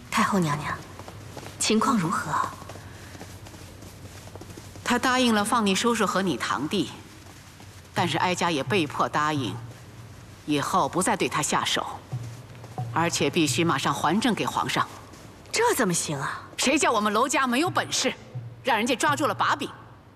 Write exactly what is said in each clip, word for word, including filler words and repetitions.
太后娘娘，情况如何？ 他答应了放你叔叔和你堂弟，但是哀家也被迫答应，以后不再对他下手，而且必须马上还政给皇上。 这怎么行啊？ 谁叫我们娄家没有本事，让人家抓住了把柄？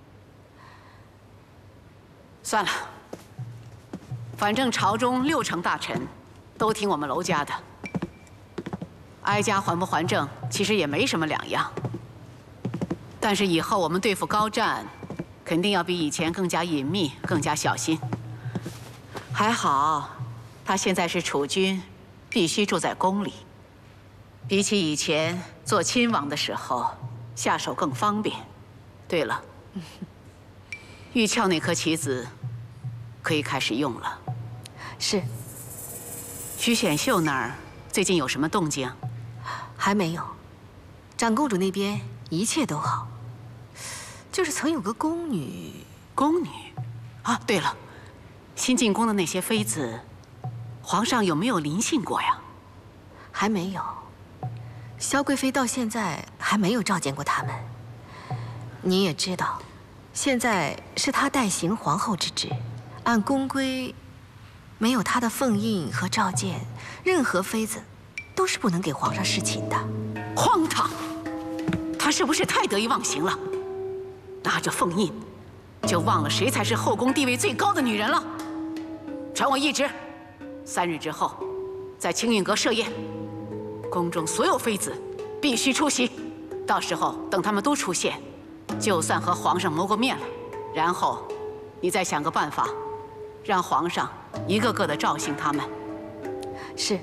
算了，反正朝中六成大臣都听我们娄家的。 哀家还不还政，其实也没什么两样。但是以后我们对付高湛，肯定要比以前更加隐秘、更加小心。还好，他现在是储君，必须住在宫里。比起以前做亲王的时候，下手更方便。对了，玉鞘那颗棋子，可以开始用了。 是。 徐显秀那儿最近有什么动静？ 还没有，长公主那边一切都好，就是曾有个宫女。 宫女，啊，对了，新进宫的那些妃子，皇上有没有临幸过呀？ 还没有，萧贵妃到现在还没有召见过他们。你也知道，现在是她代行皇后之职，按宫规，没有她的凤印和召见，任何妃子 都是不能给皇上侍寝的， 荒唐！他是不是太得意忘形了？拿着凤印，就忘了谁才是后宫地位最高的女人了。传我懿旨，三日之后，在清运阁设宴，宫中所有妃子必须出席。到时候等他们都出现，就算和皇上谋过面了，然后你再想个办法，让皇上一个个的召幸他们。 是。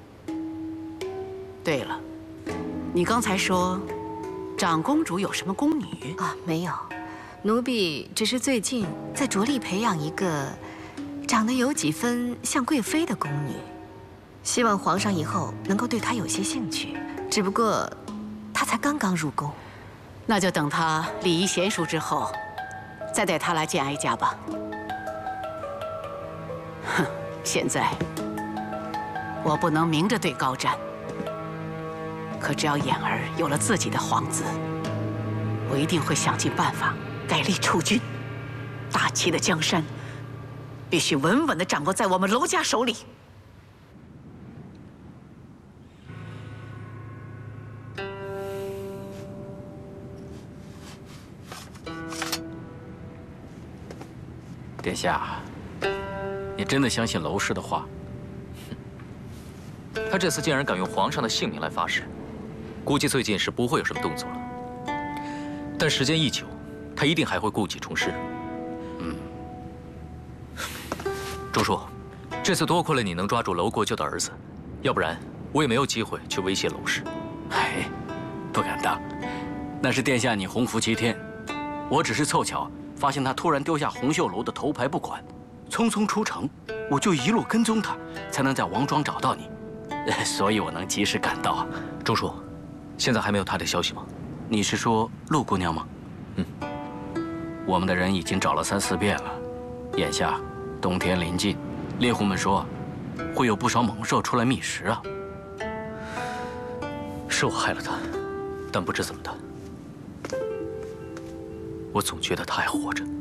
对了，你刚才说，长公主有什么宫女啊？没有，奴婢只是最近在着力培养一个长得有几分像贵妃的宫女，希望皇上以后能够对她有些兴趣。只不过，她才刚刚入宫， 那就等她礼仪娴熟之后，再带她来见哀家吧。哼，现在我不能明着对高湛。 可只要眼儿有了自己的皇子，我一定会想尽办法改立储君。大齐的江山必须稳稳地掌握在我们娄家手里。 殿下，你真的相信娄氏的话？他这次竟然敢用皇上的性命来发誓。 估计最近是不会有什么动作了，但时间一久，他一定还会故技重施。嗯，钟叔，这次多亏了你能抓住娄国舅的儿子，要不然我也没有机会去威胁娄氏。 哎，不敢当，那是殿下你洪福齐天，我只是凑巧发现他突然丢下红袖楼的头牌不管，匆匆出城，我就一路跟踪他，才能在王庄找到你，所以我能及时赶到啊。 钟叔。 现在还没有他的消息吗？ 你是说陆姑娘吗？ 嗯， 我们的人已经找了三四遍了。眼下冬天临近，猎户们说会有不少猛兽出来觅食啊。 是我害了他，但不知怎么的，我总觉得他还活着。